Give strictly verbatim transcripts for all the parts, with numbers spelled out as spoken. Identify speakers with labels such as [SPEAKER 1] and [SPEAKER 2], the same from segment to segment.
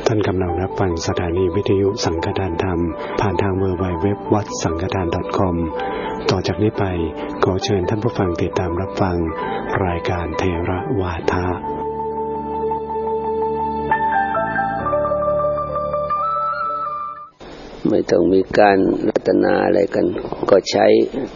[SPEAKER 1] ท่านกำลังรับฟังสถานีวิทยุสังฆทานธรรมผ่านทาง ดับเบิลยู ดับเบิลยู ดับเบิลยู ดอท วัดสังฆทาน ดอท คอม ต่อจากนี้ไปขอเชิญท่านผู้ฟังติดตามรับฟังรายการเทระวาทะ
[SPEAKER 2] ไม่ต้องมีการรัตนาอะไรกันก็ใช้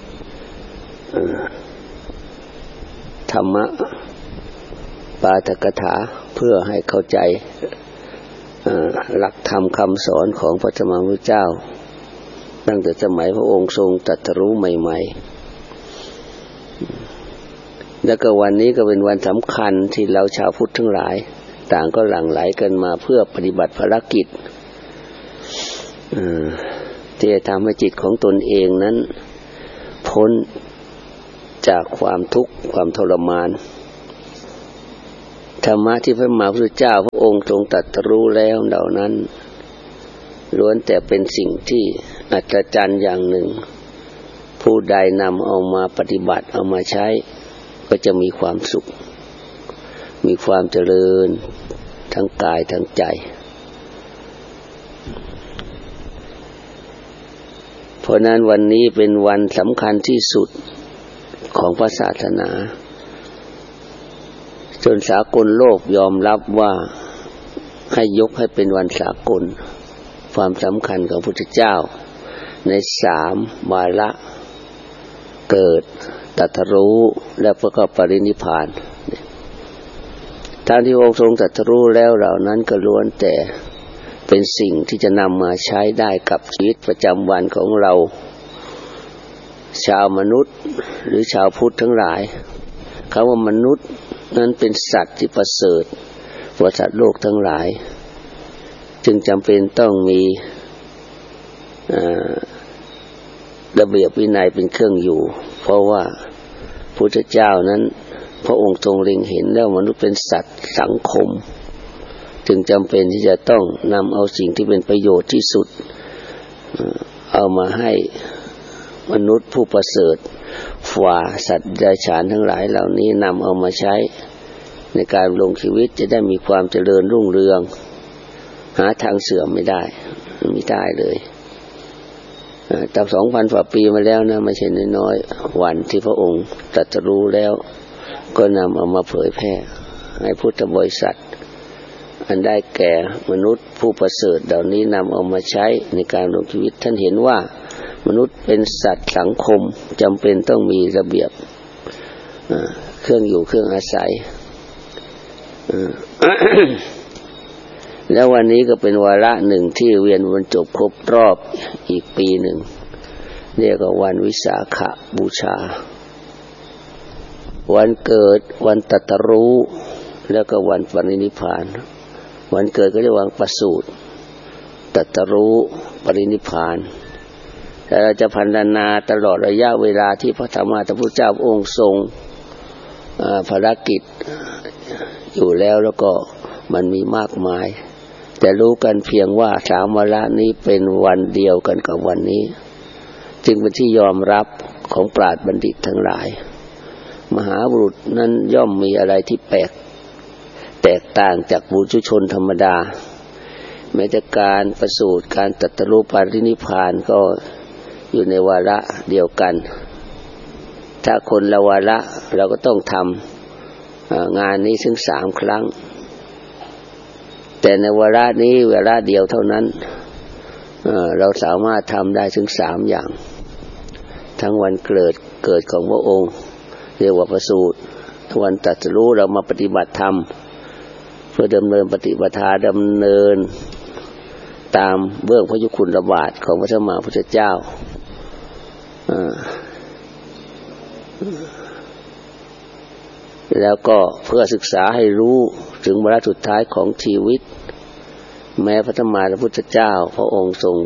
[SPEAKER 2] ธรรมะปาฐกถาเพื่อให้เข้าใจหลักธรรมคำสอนของพระสัมมาสัมพุทธเจ้าตั้งแต่สมัยพระองค์ทรงตรัสรู้ใหม่ๆแล้วก็วันนี้ก็เป็นวันสำคัญที่เราชาวพุทธทั้งหลายต่างก็หลั่งไหลกันมาเพื่อปฏิบัติภารกิจที่จะทำให้จิตของตนเองนั้นพ้นจากความทุกข์ความทรมานธรรมะที่พระมหาพุทธเจ้าพระองค์ทรงตรัสรู้แล้วเหล่านั้นล้วนแต่เป็นสิ่งที่อัศจรรย์อย่างหนึ่งผู้ใดนำเอามาปฏิบัติเอามาใช้ก็จะมีความสุขมีความเจริญทั้งกายทั้งใจเพราะนั้นวันนี้เป็นวันสำคัญที่สุดของพระศาสนาจนสากลโลกยอมรับว่าให้ยกให้เป็นวันสากลความสำคัญของพระพุทธเจ้าในสามวาระเกิดตรัสรู้และประกอบปรินิพพานทางที่องค์ทรงตรัสรู้แล้วเหล่านั้นก็ล้วนแต่เป็นสิ่งที่จะนำมาใช้ได้กับชีวิตประจำวันของเราชาวมนุษย์หรือชาวพุทธทั้งหลายคำว่ามนุษย์นั้นเป็นสัตว์ที่ประเสริฐกว่าสัตว์โลกทั้งหลายจึงจำเป็นต้องมีระเบียบวินัยเป็นเครื่องอยู่เพราะว่าพระพุทธเจ้านั้นพระองค์ทรงเล็งเห็นแล้วมนุษย์เป็นสัตว์สังคมจึงจำเป็นที่จะต้องนำเอาสิ่งที่เป็นประโยชน์ที่สุดเอามาให้มนุษย์ผู้ประเสริฐฝ่าสัตว์เดรัจฉานทั้งหลายเหล่านี้นำเอามาใช้ในการลงชีวิตจะได้มีความเจริญรุ่งเรืองหาทางเสื่อมไม่ได้ไม่ได้เลยตั้ง สองพัน กว่าปีมาแล้วนะไม่ใช่น้อยๆวันที่พระองค์ตรัสรู้แล้วก็นำเอามาเผยแพร่ให้พุทธบริษัทอันได้แก่มนุษย์ผู้ประเสริฐเหล่านี้นำเอามาใช้ในการลงชีวิตท่านเห็นว่ามนุษย์เป็นสัตว์สังคมจำเป็นต้องมีระเบียบเครื่องอยู่เครื่องอาศัย แล้ววันนี้ก็เป็นวาระหนึ่งที่เวียนวันจบครบรอบอีกปีหนึ่งเรียกว่าวันวิสาขบูชาวันเกิดวันตรัสรู้แล้วก็วันปรินิพพานวันเกิดก็เรียกว่าประสูติตรัสรู้ปรินิพพานแต่เราจะพรรณนาตลอดระยะเวลาที่พระธรรมสัมพุทธเจ้าองค์ทรงภารกิจอยู่แล้วแล้วก็มันมีมากมายแต่รู้กันเพียงว่าสามวาระนี้เป็นวันเดียวกันกับวันนี้จึงเป็นที่ยอมรับของปราชญ์บัณฑิตทั้งหลายมหาบุรุษนั้นย่อมมีอะไรที่แปลกแตกต่างจากปุถุชนธรรมดาแม้แต่การประสูติการตรัสรู้ปรินิพพานก็อยู่ในวาระเดียวกันถ้าคนละวาระเราก็ต้องทำงานนี้ถึงสามครั้งแต่ในวาระนี้วาระเดียวเท่านั้นเราสามารถทำได้ถึงสามอย่างทั้งวันเกิดเกิดของพระองค์เรียกว่าประสูติวันตรัสรู้เรามาปฏิบัติธรรมเพื่อดำเนินปฏิปทาดำเนินตามเบื้องพระยุคลบาทของพระสัมมาสัมพุทธเจ้าแล้วก็เพื่อศึกษาให้รู้ถึงวาระสุดท้ายของชีวิตแม้พระสัมมาสัมพุทธเจ้าพระองค์ทรง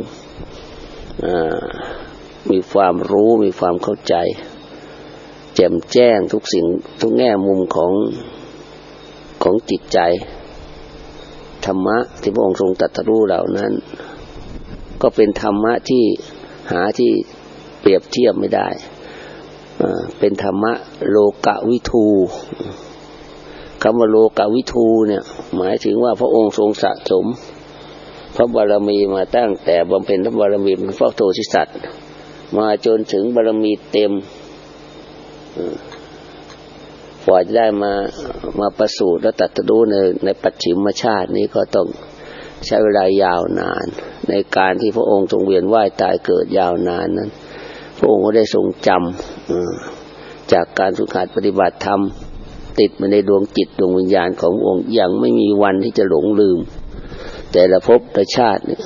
[SPEAKER 2] มีความรู้มีความเข้าใจแจ่มแจ้งทุกสิ่งทุกแง่มุมของของจิตใจธรรมะที่พระองค์ทรงตรัสรู้เหล่านั้นก็เป็นธรรมะที่หาที่เปรียบเทียบไม่ได้เป็นธรรมะโลกวิทู คำว่าโลกวิทูเนี่ยหมายถึงว่าพระองค์ทรงสะสมพระบารมีมาตั้งแต่บำเพ็ญพระบารมีเป็นพระโพธิสัตว์มาจนถึงบารมีเต็มกว่าจะได้มามาประสูติและตรัสรู้ในในปัจฉิมชาตินี้ก็ต้องใช้เวลายาวนานในการที่พระองค์ทรงเวียนว่ายตายเกิดยาวนานนั้นพระองค์ก็ได้ทรงจำจากการฝึกหัดปฏิบัติธรรมติดมาในดวงจิตดวงวิญญาณของพระองค์ยังไม่มีวันที่จะหลงลืมแต่ละภพละชาติเนี่ย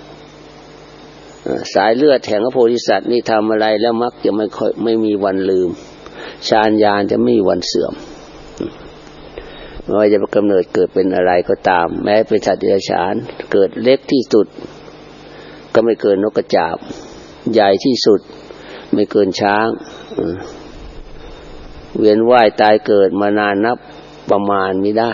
[SPEAKER 2] สายเลือดแห่งพระโพธิสัตว์นี่ทำอะไรแล้วมักจะไม่ค่อยไม่มีวันลืมฌานญาณจะไม่มีวันเสื่อมไม่ว่าจะกำเนิดเกิดเป็นอะไรก็ตามแม้เป็นสัตว์เดรัจฉานเกิดเล็กที่สุดก็ไม่เกินนกกระจาบใหญ่ที่สุดไม่เกินช้างเวียนว่ายตายเกิดมานานนับประมาณไม่ได้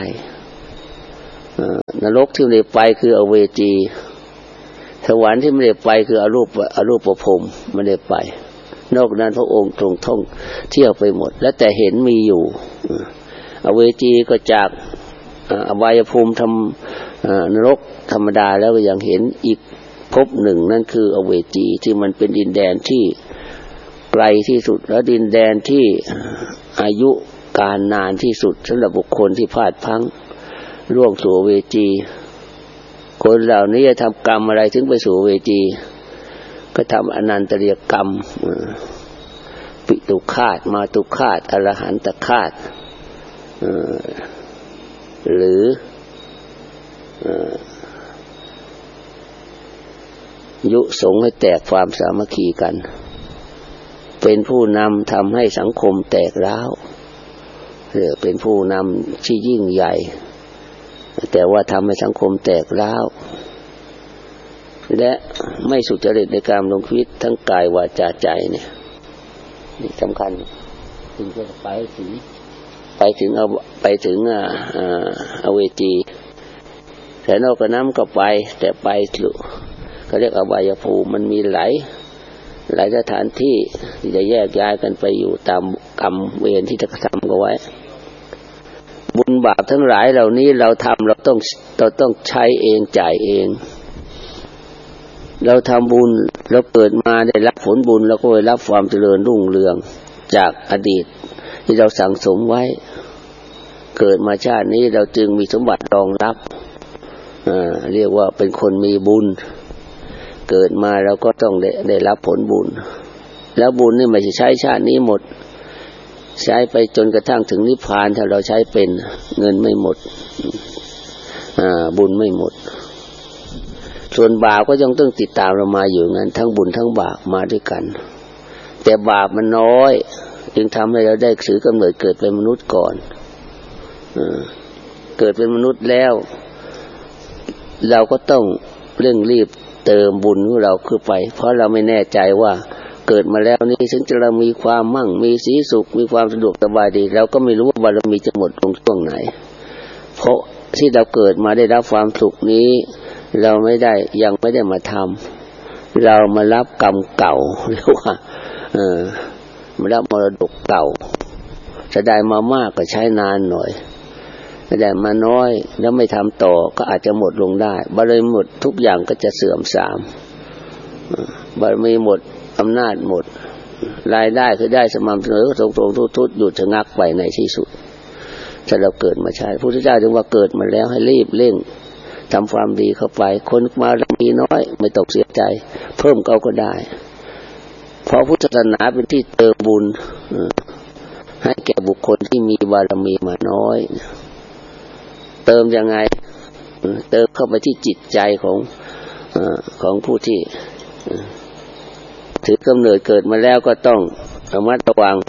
[SPEAKER 2] นรกที่ไม่ได้ไปคืออเวจีสวรรค์ที่ไม่ได้ไปคืออรูปอรูปภพไม่ได้ไปนอกนั้นพระองค์ทรงท่องเที่ยวไปหมดและแต่เห็นมีอยู่อเวจีก็จากอบายภูมิทำนรกธรรมดาแล้วก็ยังเห็นอีกภพหนึ่งนั่นคืออเวจีที่มันเป็นดินแดนที่ไกลที่สุดและดินแดนที่อายุการนานที่สุดสำหรับบุคคลที่พลาดพลั้งล่วงสู่อเวจีคนเหล่านี้จะทำกรรมอะไรถึงไปสู่อเวจีก็ทำอนันตริยกรรมปิตุฆาตมาตุฆาตอรหันตฆาตหรือยุสงให้แตกความสามัคคีกันเป็นผู้นำทำให้สังคมแตกร้าวหรือเป็นผู้นำที่ยิ่งใหญ่แต่ว่าทำให้สังคมแตกร้าวและไม่สุจริตในการลงชีวิตทั้งกายวาจาใจเนี่ยนี่สำคัญถึงจะไปถึงไปถึงเอาไปถึงอ่าอเวจีแต่นอกจากนั้นก็ไปแต่ไปอยู่เขาเรียกอบายภูมิมันมีหลายหลายสถานที่ที่จะแยกย้ายกันไปอยู่ตามกรรมเวรที่จะทำกันไว้บุญบาปทั้งหลายเหล่านี้เราทำเราต้องเราต้องใช้เองจ่ายเองเราทำบุญเราเกิดมาได้รับผลบุญเราก็ได้รับความเจริญรุ่งเรืองจากอดีตที่เราสั่งสมไว้เกิดมาชาตินี้เราจึงมีสมบัติรองรับอ่าเรียกว่าเป็นคนมีบุญเกิดมาเราก็ต้องได้ได้รับผลบุญแล้วบุญนี่ไม่ใช่ใช้ชาตินี้หมดใช้ไปจนกระทั่งถึงนิพพานถ้าเราใช้เป็นเงินไม่หมดอ่าบุญไม่หมดส่วนบาปก็ยังต้องติดตามเรามาอยู่งั้นทั้งบุญทั้งบาปมาด้วยกันแต่บาปมันน้อยจึงทำให้เราได้ถือกำเนิดเกิดเป็นมนุษย์ก่อนอ่าเกิดเป็นมนุษย์แล้วเราก็ต้องเร่งรีบเติมบุญของเราขึ้นไปเพราะเราไม่แน่ใจว่าเกิดมาแล้วนี่ถึงจะเรามีความมั่งมีสีสุขมีความสะดวกสบายดีเราก็ไม่รู้ว่าบารมีจะหมดลงช่วงไหนเพราะที่เราเกิดมาได้รับความสุขนี้เราไม่ได้ยังไม่ได้มาทำเรามารับกรรมเก่าเรียกว่าเออมารับมรดกเก่าจะได้มามากก็ใช้นานหน่อยไม่ได้มาน้อยแล้วไม่ทำต่อก็อาจจะหมดลงได้บารมีหมดทุกอย่างก็จะเสื่อมทรามบารมีหมดอำนาจหมดรายได้คือได้สม่ำเสมอตรงๆทุกๆหยุดชะงักไปในที่สุดถ้าเราเกิดมาใช่พระพุทธเจ้าจึงว่าเกิดมาแล้วให้รีบเร่งทำความดีเข้าไปคนมามีน้อยไม่ตกเสียใจเพิ่มเขาก็ได้เพราะพุทธศาสนาเป็นที่เติมบุญให้แก่บุคคลที่มีบารมีมาน้อยเติมยังไงเติมเข้าไปที่จิตใจของของผู้ที่ถือกำเนิดเกิดมาแล้วก็ต้องระมัดระวัง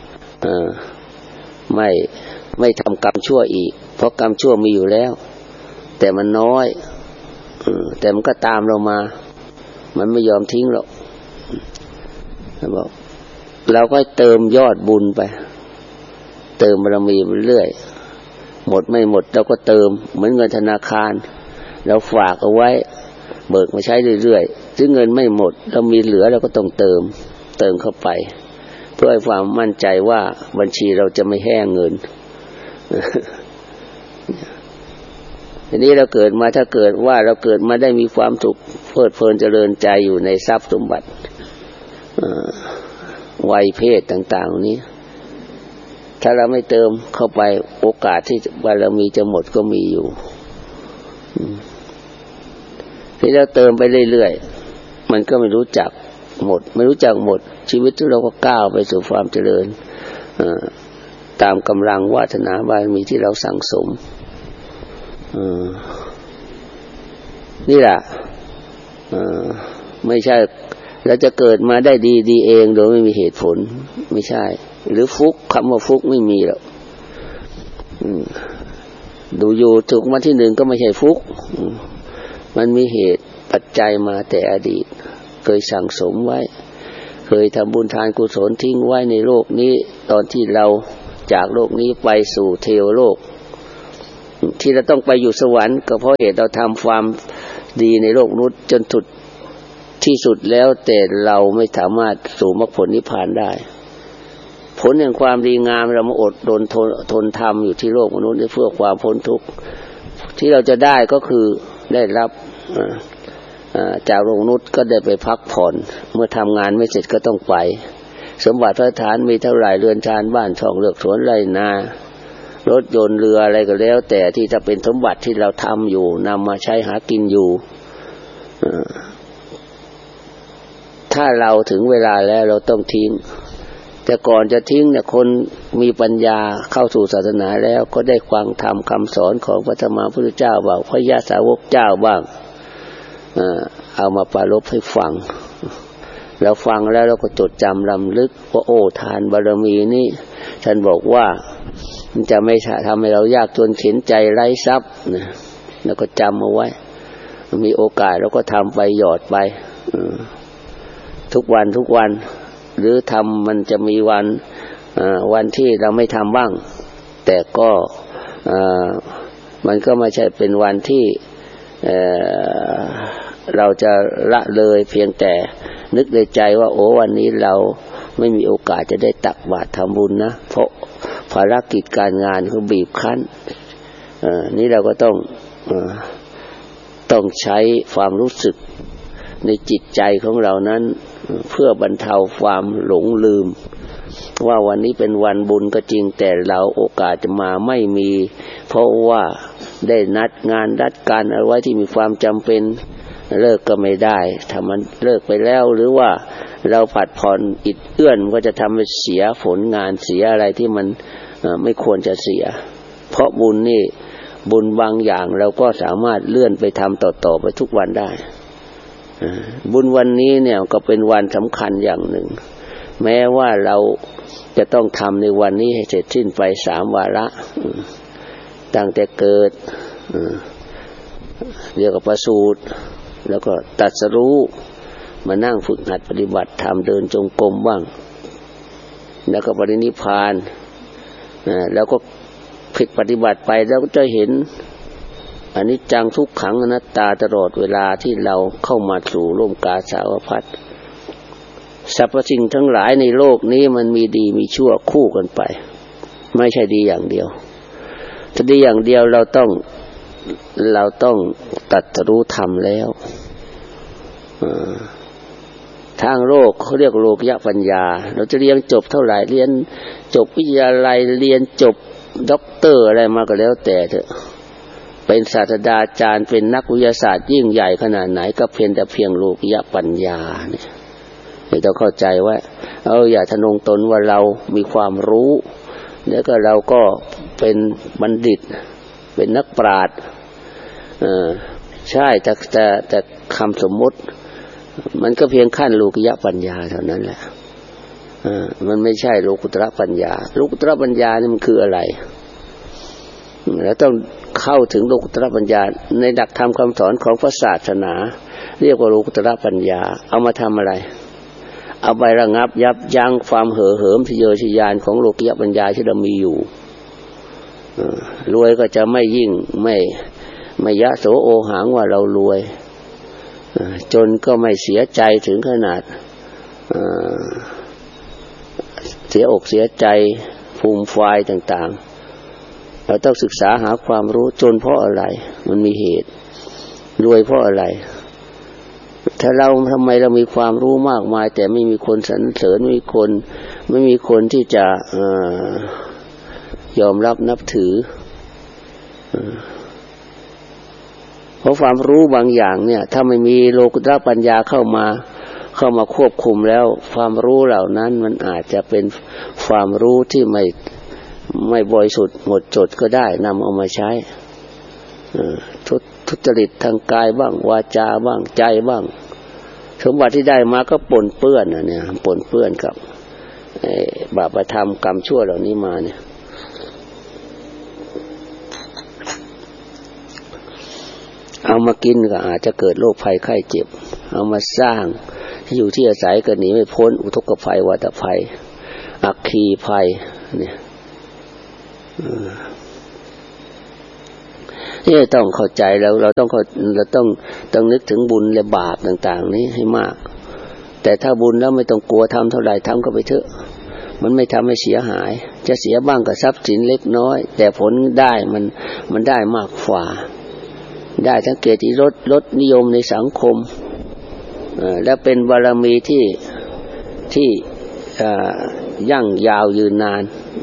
[SPEAKER 2] ไม่ไม่ทำกรรมชั่วอีกเพราะกรรมชั่วมีอยู่แล้วแต่มันน้อยแต่มันก็ตามเรามามันไม่ยอมทิ้งหรอกบอกเราก็เติมยอดบุญไปเติมบารมีไปเรื่อยหมดไม่หมดเราก็เติมเหมือนเงินธนาคารเราฝากเอาไว้เบิกมาใช้เรื่อยๆถึงเงินไม่หมดเรามีเหลือเราก็ต้องเติมเติมเข้าไปเพื่อให้ความมั่นใจว่าบัญชีเราจะไม่แห้งเงินทีนี้เราเกิดมาถ้าเกิดว่าเราเกิดมาได้มีความสุขเพลิดเพลินเจริญใจอยู่ในทรัพย์สมบัติวัยเพศต่างๆนี้ถ้าเราไม่เติมเข้าไปโอกาสที่บารมีจะหมดก็มีอยู่ที่เราเติมไปเรื่อยๆมันก็ไม่รู้จักหมดไม่รู้จักหมดชีวิตที่เราก็ก้าวไปสู่ความเจริญตามกำลังวาสนาบารมีที่เราสั่งสมนี่แหละไม่ใช่เราจะเกิดมาได้ดีดีเองโดยไม่มีเหตุผลไม่ใช่หรือฟุกคำว่าฟุกไม่มีหรอกดูอยู่ถูกมาที่หนึ่งก็ไม่ใช่ฟุกมันมีเหตุปัจจัยมาแต่อดีตเคยสั่งสมไว้เคยทำบุญทานกุศลทิ้งไว้ในโลกนี้ตอนที่เราจากโลกนี้ไปสู่เทวโลกที่เราต้องไปอยู่สวรรค์ก็เพราะเหตุเราทำความดีในโลกมนุษย์จนสุดที่สุดแล้วแต่เราไม่สามารถสู่มรรคผลนิพพานได้ผลแห่งความดีงามเรามาอดทนทนทนทำอยู่ที่โลกมนุษย์เพื่อความพ้นทุกข์ที่เราจะได้ก็คือได้รับจากโลกมนุษย์ก็ได้ไปพักผ่อนเมื่อทำงานไม่เสร็จก็ต้องไปสมบัติพระฐานมีเท่าไหร่เรือนชานบ้านช่องเลือกสวนไร่นารถยนต์เรืออะไรก็แล้วแต่ที่จะเป็นสมบัติที่เราทำอยู่นำมาใช้หากินอยู่ถ้าเราถึงเวลาแล้วเราต้องทิ้งแต่ก่อนจะทิ้งเนี่ยคนมีปัญญาเข้าสู่ศาสนาแล้วก็ได้ฟังธรรมคำสอนของพระสัมมาสัมพุทธเจ้าบ้างพระยาสาวกเจ้าบ้างเอามาปรารภให้ฟังเราฟังแล้วเราก็จดจำลำลึกว่าโอ้ทานบารมีนี่ท่านบอกว่ามันจะไม่ทำให้เรายากจนเข็ญใจไร้ทรัพย์นะแล้วก็จำเอาไว้มีโอกาสเราก็ทำไปหยอดไปทุกวันทุกวันหรือทำมันจะมีวันวันที่เราไม่ทำบ้างแต่ก็มันก็ไม่ใช่เป็นวันที่เราจะละเลยเพียงแต่นึกในใจว่าโอ้วันนี้เราไม่มีโอกาสจะได้ตักบาตรทำบุญนะเพราะภารกิจการงานเขาบีบคั้นนี่เราก็ต้องต้องใช้ความรู้สึกในจิตใจของเรานั้นเพื่อบรรเทาความหลงลืมว่าวันนี้เป็นวันบุญก็จริงแต่เราโอกาสจะมาไม่มีเพราะว่าได้นัดงานนัดการเอาไว้ที่มีความจำเป็นเลิกก็ไม่ได้ถ้ามันเลิกไปแล้วหรือว่าเราผัดผ่อนอิดเอื้อนก็จะทำให้เสียผลงานเสียอะไรที่มันไม่ควรจะเสียเพราะบุญนี่บุญบางอย่างเราก็สามารถเลื่อนไปทำต่อๆไปทุกวันได้บุญวันนี้เนี่ยก็เป็นวันสำคัญอย่างหนึ่งแม้ว่าเราจะต้องทำในวันนี้ให้เสร็จสิ้นไปสามวาระตั้งแต่เกิดเรียกว่าประสูติแล้วก็ตรัสรู้มานั่งฝึกหัดปฏิบัติธรรมเดินจงกรมบ้างแล้วก็ปรินิพพานแล้วก็ฝึกปฏิบัติไปแล้วก็จะเห็นอนิจจังทุกขังอนัตตาตลอดเวลาที่เราเข้ามาสู่ร่มกาสาวพัสสสรรพสิ่งทั้งหลายในโลกนี้มันมีดีมีชั่วคู่กันไปไม่ใช่ดีอย่างเดียวถ้าดีอย่างเดียวเราต้องเราต้องตรัสรู้ธรรมแล้วทางโลกเขาเรียกโลกยะปัญญาเราจะเรียนจบเท่าไหร่เรียนจบวิทยาลัยเรียนจบด็อกเตอร์อะไรมาก็แล้วแต่เถอะเป็นศาสตราจารย์เป็นนักวิทยาศาสตร์ยิ่งใหญ่ขนาดไหนก็เพียงแต่เพียงโลกยะปัญญาเนี่ยเราต้องเข้าใจว่าเอาอย่าทะนงตนว่าเรามีความรู้แล้วก็เราก็เป็นบัณฑิตเป็นนักปราชญ์เออใช่แต่แต่แต่คำสมมติมันก็เพียงขั้นโลกิยะปัญญาเท่านั้นแหละเออมันไม่ใช่โลกุตระปัญญาโลกุตระปัญญานี่มันคืออะไรแล้วต้องเข้าถึงโลกุตระปัญญาในหลักธรรมคำสอนของพระศาสนาเรียกว่าโลกุตระปัญญาเอามาทำอะไรเอาไประงับยับยั้งความเห่อเหิมทะเยอทะยานของโลกิยะปัญญาที่เรามีอยู่รวยก็จะไม่ยิ่งไม่ไม่ยะโสโอหังว่าเรารวยจนก็ไม่เสียใจถึงขนาดเสียอกเสียใจฟูมฟายต่างเราต้องศึกษาหาความรู้จนเพราะอะไรมันมีเหตุรวยเพราะอะไรถ้าเราทำไมเรามีความรู้มากมายแต่ไม่มีคนสรรเสริญไม่มีคนไม่มีคนที่จะเอ่อยอมรับนับถือเพราะความรู้บางอย่างเนี่ยถ้าไม่มีโลกุตระปัญญาเข้ามาเข้ามาควบคุมแล้วความรู้เหล่านั้นมันอาจจะเป็นความรู้ที่ไม่ไม่บริสุทธิ์หมดจดก็ได้นำเอามาใช้ทุทุจริตทางกายบ้างวาจาบ้างใจบ้างสมบัติที่ได้มาก็ปนเปื้อนนะเนี่ยปนเปื้อนกับบาปธรรมกรรมชั่วเหล่านี้มาเนี่ยเอามากินก็อาจจะเกิดโรคภัยไข้เจ็บเอามาสร้างที่อยู่ที่อาศัยก็หนีไม่พ้นอุทกภัยวัฏภัยอัคคีภัยเนี่ยนี่ต้องเข้าใจแล้วเราต้องเราต้องต้องนึกถึงบุญและบาปต่างๆนี้ให้มากแต่ถ้าบุญแล้วไม่ต้องกลัวทำเท่าไหร่ทำก็ไปเถอะมันไม่ทำให้เสียหายจะเสียบ้างกับทรัพย์สินเล็กน้อยแต่ผลได้มันมันได้มากกว่าได้ทั้งเกียรติยศลดนิยมในสังคมและเป็นบารมีที่ที่ยั่งยาวยืนนาน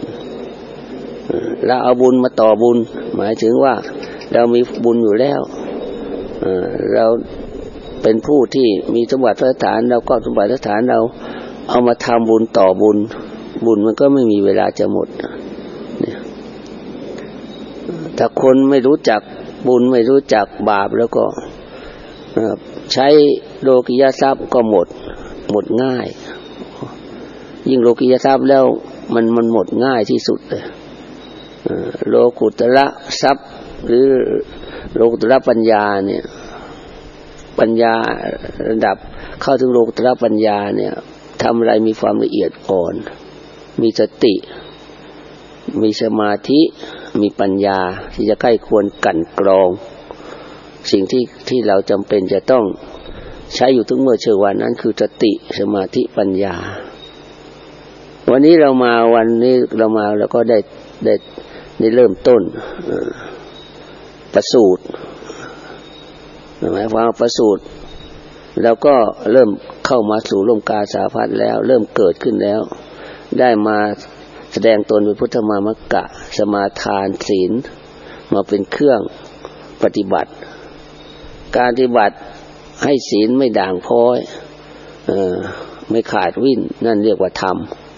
[SPEAKER 2] เราเอาบุญมาต่อบุญหมายถึงว่าเรามีบุญอยู่แล้วเราเป็นผู้ที่มีสมบัติพระฐานเราก็สมบัติพระฐานเราเอามาทำบุญต่อบุญบุญมันก็ไม่มีเวลาจะหมดเนี่ยถ้าคนไม่รู้จักบุญไม่รู้จักบาปแล้วก็ใช้โลกิยทรัพย์ก็หมดหมดง่ายยิ่งโลกิยทรัพย์แล้วมันมันหมดง่ายที่สุดเลยโลกุตระทรัพย์หรือโลกุตระปัญญาเนี่ยปัญญาระดับเข้าถึงโลกุตระปัญญาเนี่ยทำอะไรมีความละเอียดอ่อนมีสติมีสมาธิมีปัญญาที่จะใกล้ควรกั่นกรองสิ่งที่ที่เราจำเป็นจะต้องใช้อยู่ทุกเมื่อเช้าวันนั้นคือสติสมาธิปัญญาวันนี้เรามาวันนี้เรามาแล้วก็ได้ได้ได้เริ่มต้นประสูติหมายความว่าประสูติแล้วก็เริ่มเข้ามาสู่ร่มกาสาพัดแล้วเริ่มเกิดขึ้นแล้วได้มาแสดงตนเป็นพุทธมามกะสมาทานศีลมาเป็นเครื่องปฏิบัติการปฏิบัติให้ศีลไม่ด่างพร้อยเอ่อไม่ขาดวิ่นนั่นเรียกว่าธรรม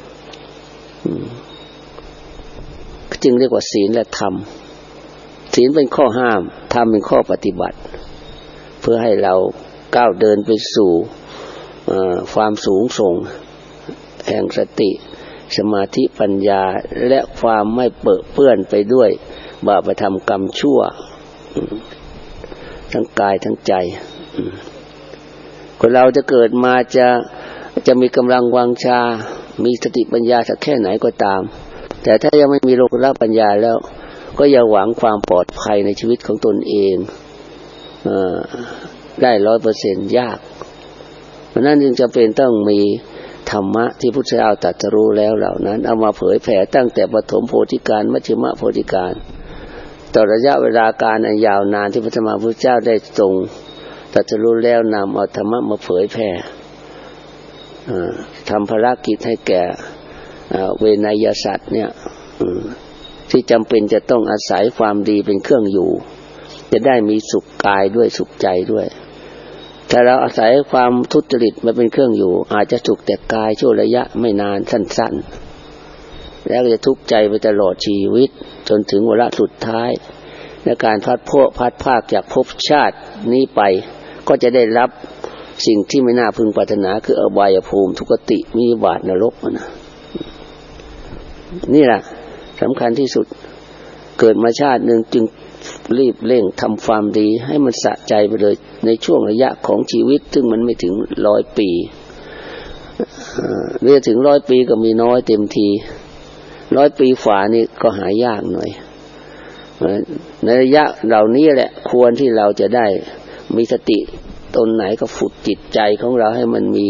[SPEAKER 2] จึงเรียกว่าศีลและธรรมศีลเป็นข้อห้ามธรรมเป็นข้อปฏิบัติเพื่อให้เราก้าวเดินไปสู่ความสูงส่งแห่งสติสมาธิปัญญาและความไม่เปื้อนเปื้อนไปด้วยบาปธรรมกรรมชั่วทั้งกายทั้งใจคนเราจะเกิดมาจะจะมีกำลังวังชามีสติปัญญาสักแค่ไหนก็ตามแต่ถ้ายังไม่มีโลกุตระปัญญาแล้วก็อย่าหวังความปลอดภัยในชีวิตของตนเองเอ่อได้ ร้อยเปอร์เซ็นต์ ยากเพราะนั้นจึงจำเป็นต้องมีธรรมะที่พุทธเจ้าตรัสรู้แล้วเหล่านั้นเอามาเผยแผ่ตั้งแต่ปฐมโพธิการมัชฌิมโพธิการต่อระยะเวลาการอันยาวนานที่พระสัมมาสัมพุทธเจ้าได้ทรงตรัสรู้แล้วนำเอาธรรมะมาเผยแผ่ทำภารกิจให้แก่เวนยสัตว์เนี่ยที่จำเป็นจะต้องอาศัยความดีเป็นเครื่องอยู่จะได้มีสุขกายด้วยสุขใจด้วยถ้าเราอาศัยความทุจริตมาเป็นเครื่องอยู่อาจจะสุขแต่กายชั่วระยะไม่นานสั้นๆแล้วจะทุกข์ใจไปตลอดชีวิตจนถึงวาระสุดท้ายในการพัดพวกพัดภาคจากภพชาตินี้ไปก็จะได้รับสิ่งที่ไม่น่าพึงปรารถนาคืออบายภูมิทุกขติวินิบาตนรกนะนี่แหละสำคัญที่สุดเกิดมาชาติหนึ่งจึงรีบเร่งทำความดีให้มันสะใจไปเลยในช่วงระยะของชีวิตซึ่งมันไม่ถึงร้อยปีเมื่อถึงร้อยปีก็มีน้อยเต็มทีร้อยปีฝ่านี่ก็หายากหน่อยในระยะเหล่านี้แหละควรที่เราจะได้มีสติตนไหนก็ฝึกจิตใจของเราให้มันมี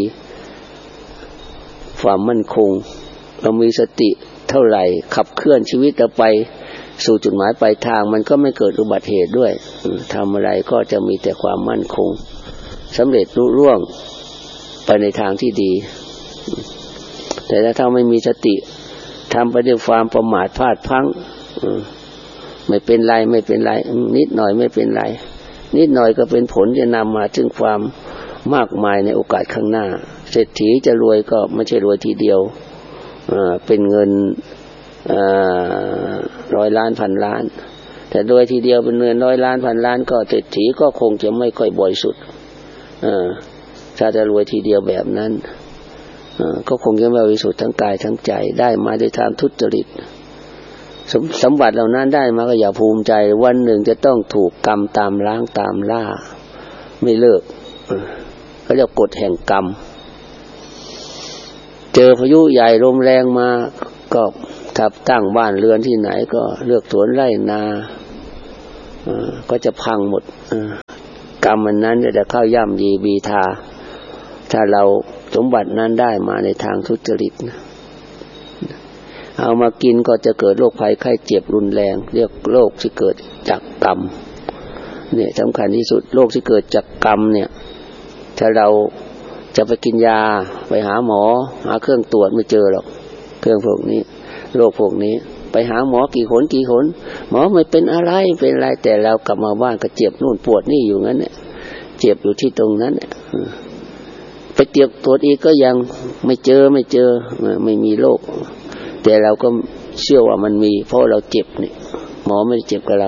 [SPEAKER 2] ความมั่นคงเรามีสติเท่าไหร่ขับเคลื่อนชีวิตเราไปสู่จุดหมายปลายทางมันก็ไม่เกิดอุบัติเหตุด้วยทำอะไรก็จะมีแต่ความมั่นคงสำเร็จรุ่ร่วงไปในทางที่ดีแต่ถ้าไม่มีสติทำไปด้วยความประมาทพลาดพลั้งไม่เป็นไรไม่เป็นไรนิดหน่อยไม่เป็นไรนิดหน่อยก็เป็นผลจะนำมาถึงความมากมายในโอกาสข้างหน้าเศรษฐีจะรวยก็ไม่ใช่รวยทีเดียวเป็นเงินร้อยล้านพันล้านแต่รวยทีเดียวเป็นเงินร้อยล้านพันล้านก็เศรษฐีก็คงจะไม่ค่อยบริสุทธิ์ถ้าจะรวยทีเดียวแบบนั้นก็คงจะไม่บริสุทธิ์ทั้งกายทั้งใจได้มาด้วยทางทุจริตสมบัติเหล่านั้นได้มาก็อย่าภูมิใจวันหนึ่งจะต้องถูกกรรมตามล้างตามล่าไม่เลิกเขาเรียกกฎแห่งกรรมเจอพายุใหญ่ลมแรงมาก็ทับตั้งบ้านเรือนที่ไหนก็เลือกสวนไร่นาก็จะพังหมดกรรมมันนั้นจะเข้าย่ำยีบีทาถ้าเราสมบัตินั้นได้มาในทางทุจริตนะเอามากินก็จะเกิดโรคภัยไข้เจ็บรุนแรงเรียกโรคที่เกิดจากกรรมเนี่ยสำคัญที่สุดโรคที่เกิดจากกรรมเนี่ยถ้าเราจะไปกินยาไปหาหมอหาเครื่องตรวจไม่เจอหรอกเครื่องพวกนี้โรคพวกนี้ไปหาหมอกี่หนกี่หนหมอไม่เป็นอะไรเป็นอะไรแต่เรากลับมาบ้านก็เจ็บนู่นปวดนี่อยู่งั้นเนี่ยเจ็บอยู่ที่ตรงนั้นเนี่ยไปเตรียมตรวจอีกก็ยังไม่เจอไม่เจอไม่มีโรคแต่เราก็เชื่อว่ามันมีเพราะเราเจ็บนี่หมอไม่ได้เจ็บกับเรา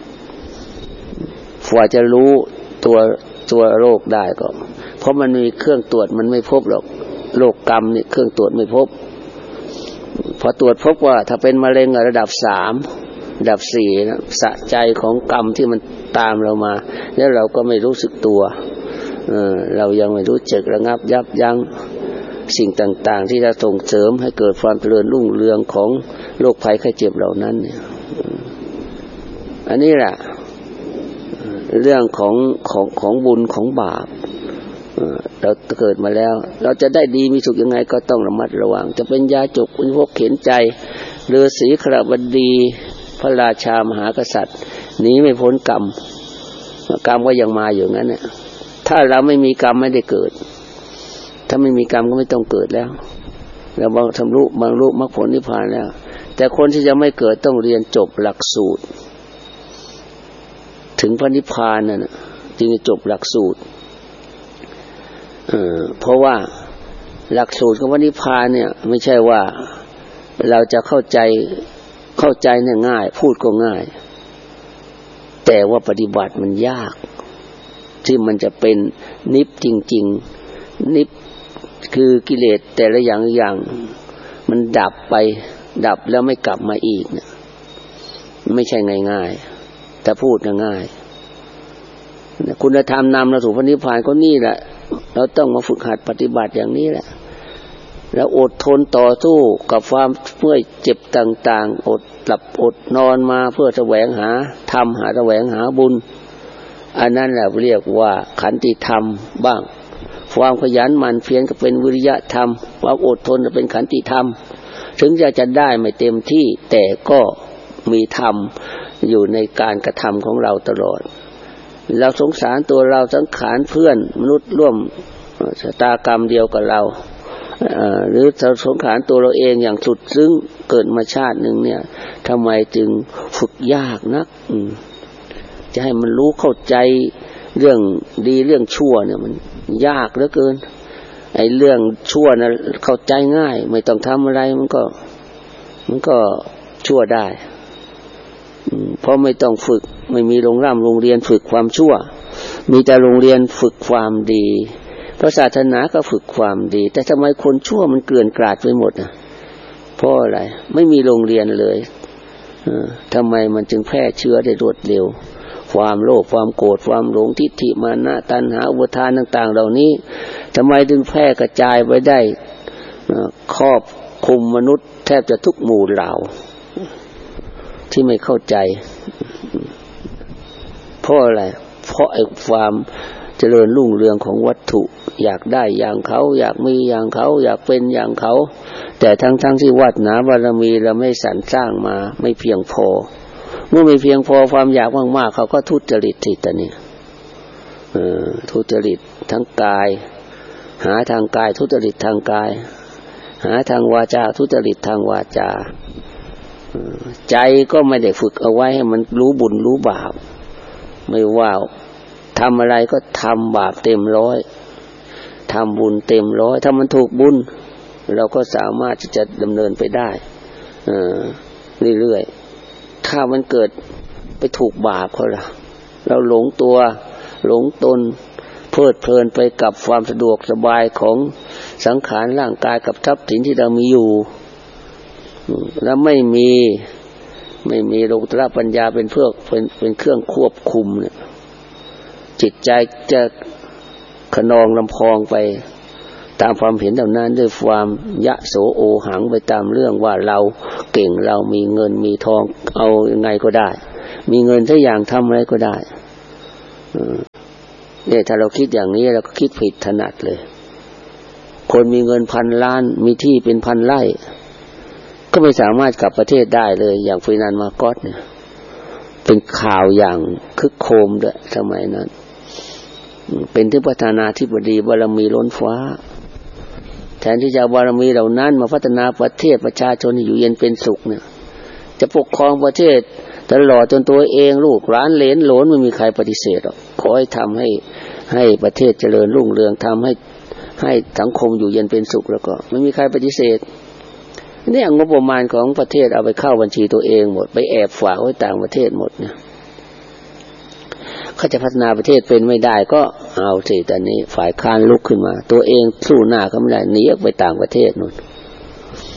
[SPEAKER 2] กว่าจะรู้ตัวตัวโรคได้ก็เพราะมันมีเครื่องตรวจมันไม่พบหรอกโรคกรรมนี่เครื่องตรวจไม่พบพอตรวจพบว่าถ้าเป็นมะเร็งระดับสามระดับสี่นะสะใจของกรรมที่มันตามเรามาแล้วเราก็ไม่รู้สึกตัวเออเรายังไม่รู้จักระงับยับยั้งสิ่งต่างๆที่จะส่งเสริมให้เกิดความเจริญรุ่งเรืองของโรคภัยไข้เจ็บเหล่านั้นเนี่ยอันนี้แหละเรื่องของของของบุญของบาปเราเกิดมาแล้วเราจะได้ดีมีสุขยังไงก็ต้องระมัดระวังจะเป็นยาจกเป็นพวกเข็นใจฤาษีขรบดีพระราชามหากษัตริย์หนีไม่พ้นกรรมกรรมก็ยังมาอยู่งั้นเนี่ยถ้าเราไม่มีกรรมไม่ได้เกิดถ้าไม่มีกรรมก็ไม่ต้องเกิดแล้วเราบางทำรู้บางรู้มรรคผลนิพพานแล้วแต่คนที่จะไม่เกิดต้องเรียนจบหลักสูตรถึงพระนิพพานน่ะจึงจะจบหลักสูตรเออเพราะว่าหลักสูตรของพระนิพพานเนี่ยไม่ใช่ว่าเราจะเข้าใจเข้าใจเนี่ยง่ายพูดก็ง่ายแต่ว่าปฏิบัติมันยากที่มันจะเป็นนิพจริงๆนิพคือกิเลสแต่ละอย่างอย่างมันดับไปดับแล้วไม่กลับมาอีกเนี่ยไม่ใช่ง่ายๆแต่พูดง่ายคุณธรรมนำเราสู่พระนิพพานก็นี่แหละเราต้องมาฝึกหัดปฏิบัติอย่างนี้แหละแล้วอดทนต่อสู้กับความเมื่อยเจ็บต่างๆอดหลับอดนอนมาเพื่อแสวงหาธรรมหาแสวงหาบุญอันนั้นแหละเรียกว่าขันติธรรมบ้างความขยันหมั่นเพียรก็เป็นวิริยะธรรมความอดทนจะเป็นขันติธรรมถึงจะจะได้ไม่เต็มที่แต่ก็มีธรรมอยู่ในการกระทำของเราตลอดเราสงสารตัวเราสังขารเพื่อนมนุษย์ร่วมชะตากรรมเดียวกับเราหรือเราสงสารตัวเราเองอย่างสุดซึ้งเกิดมาชาติหนึ่งเนี่ยทำไมจึงฝึกยากนักจะให้มันรู้เข้าใจเรื่องดีเรื่องชั่วเนี่ยมันยากเหลือเกินไอ้เรื่องชั่วนะเข้าใจง่ายไม่ต้องทำอะไรมันก็มันก็ชั่วได้เพราะไม่ต้องฝึกไม่มีโรงร่ำโรงเรียนฝึกความชั่วมีแต่โรงเรียนฝึกความดีพระศาสนาก็ฝึกความดีแต่ทำไมคนชั่วมันเกลื่อนกลาดไปหมดอ่ะเพราะอะไรไม่มีโรงเรียนเลยทำไมมันจึงแพร่เชื้อได้รวดเร็วความโลภความโกรธความหลงทิฏฐิมานะตัณหาอุปทานต่างๆเหล่านี้ทำไมจึงแพร่กระจายไปได้ครอบคลุมมนุษย์แทบจะทุกหมู่เหล่าที่ไม่เข้าใจเพราะอะไรเพราะไอ้ความเจริญรุ่งเรืองของวัตถุอยากได้อย่างเขาอยากมีอย่างเขาอยากเป็นอย่างเขาแต่ทั้งๆที่วาสนาบารมีเราไม่สรรสร้างมาไม่เพียงพอเมื่อไม่เพียงพอความอยากมากๆเขาก็ทุจริตทีตอนนี้เออทุจริตทั้งกายหาทางกายทุจริตทางกายหาทางวาจาทุจริตทางวาจาใจก็ไม่ได้ฝึกเอาไว้ให้มันรู้บุญรู้บาปไม่ว่าทำอะไรก็ทำบาปเต็มร้อยทำบุญเต็มร้อยถ้ามันถูกบุญเราก็สามารถที่จะดำเนินไปได้เออเรื่อยๆถ้ามันเกิดไปถูกบาปเขาล่ะเราหลงตัวหลงตนเพลิดเพลินไปกับความสะดวกสบายของสังขารร่างกายกับทรัพย์สินที่เรามีอยู่แล้วไม่มีไม่มีโลกุตระปัญญาเป็นเพื่อเป็นเป็นเครื่องควบคุมเนี่ยจิตใจจะขนองลำพองไปตามความเห็นเหล่านั้นด้วยความยะโสโอหังไปตามเรื่องว่าเราเก่งเรามีเงินมีทองเอายังไงก็ได้มีเงินสักอย่างทำอะไรก็ได้เนี่ยถ้าเราคิดอย่างนี้เราก็คิดผิดถนัดเลยคนมีเงินพันล้านมีที่เป็นพันไร่ก็ไม่สามารถกลับประเทศได้เลยอย่างฟินันมาร์กอสเนี่ยเป็นข่าวอย่างคึกโครมด้วยสมัยนั้นเป็นที่ประธานาธิบดีบารมีล้นฟ้าแทนที่จะบารมีเหล่านั้นมาพัฒนาประเทศประชาชนอยู่เย็นเป็นสุขเนี่ยจะปกครองประเทศตลอดจนตัวเองลูกหลานเหลนโหลนไม่มีใครปฏิเสธหรอกขอให้ทำให้ให้ประเทศเจริญรุ่งเรืองทำให้ให้สังคมอยู่เย็นเป็นสุขแล้วก็ไม่มีใครปฏิเสธเนี่ยงบประมาณของประเทศเอาไปเข้าบัญชีตัวเองหมดไปแอบฝากไว้ต่างประเทศหมดเนี่ยเขาจะพัฒนาประเทศเป็นไม่ได้ก็เอาสิตอนนี้ฝ่ายค้านลุกขึ้นมาตัวเองสู้หน้าเขาไม่ได้หนีออกไปต่างประเทศนู่น